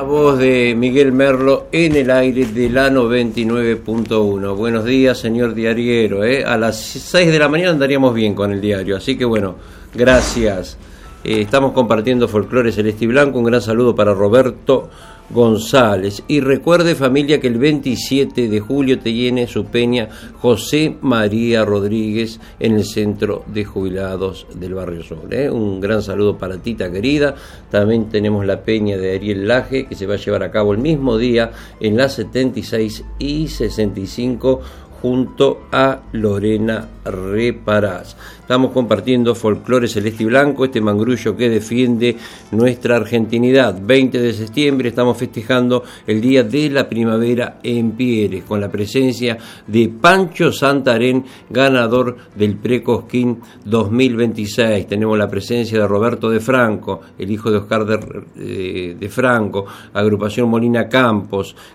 La voz de Miguel Merlo en el aire de la 99.1. Buenos días, señor diariero. A las 6 de la mañana andaríamos bien con el diario, así que bueno, gracias. Estamos compartiendo Folclore Celeste y Blanco. Un gran saludo para Roberto González. Y recuerde, familia, que el 27 de julio tiene su peña José María Rodríguez en el Centro de Jubilados del Barrio Sol. Un gran saludo para Tita querida. También tenemos la peña de Ariel Laje, que se va a llevar a cabo el mismo día en las 76 y 65 junto a Lorena Reparás. Estamos compartiendo Folclore Celeste y Blanco, este mangrullo que defiende nuestra argentinidad. 20 de septiembre estamos festejando el Día de la Primavera en Pieres, con la presencia de Pancho Santarén, ganador del Precosquín 2026. Tenemos la presencia de Roberto de Franco, el hijo de Oscar de Franco, agrupación Molina Campos,